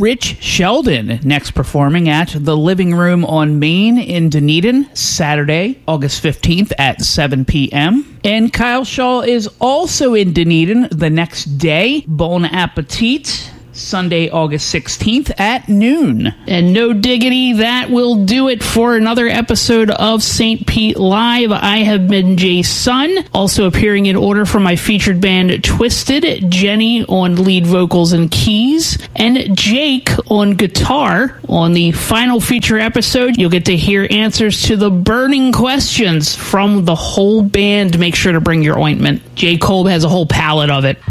Rich Sheldon next performing at the Living Room on Main in Dunedin, Saturday, August 15th at 7 p.m. And Kyle Shaw is also in Dunedin the next day. Bon Appetit. Sunday, August 16th at noon. And no diggity, that will do it for another episode of St. Pete Live. I have been Jay Sun, also appearing in order for my featured band Twisted, Jenny on lead vocals and keys, and Jake on guitar. On the final feature episode, you'll get to hear answers to the burning questions from the whole band. Make sure to bring your ointment. J. Kolb has a whole palette of it.